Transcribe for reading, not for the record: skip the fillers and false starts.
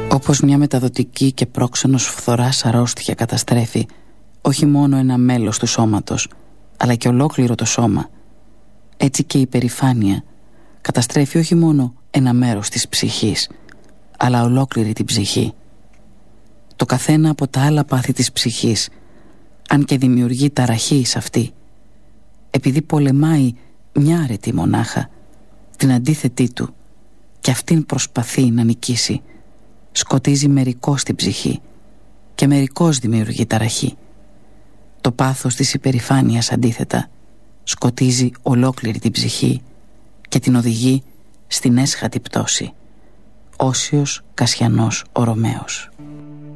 Όπως μια μεταδοτική και πρόξενος φθοράς αρρώστια καταστρέφει όχι μόνο ένα μέλος του σώματος, αλλά και ολόκληρο το σώμα, έτσι και η υπερηφάνεια καταστρέφει όχι μόνο ένα μέρος της ψυχής, αλλά ολόκληρη την ψυχή. Το καθένα από τα άλλα πάθη της ψυχής, αν και δημιουργεί ταραχή σε αυτή, επειδή πολεμάει μια αρετή μονάχα, την αντίθετή του, και αυτήν προσπαθεί να νικήσει, σκοτίζει μερικώς την ψυχή και μερικώς δημιουργεί ταραχή. Το πάθος της υπερηφάνειας, αντίθετα, σκοτίζει ολόκληρη την ψυχή και την οδηγεί στην έσχατη πτώση. Όσιος Κασιανός ο Ρωμαίος.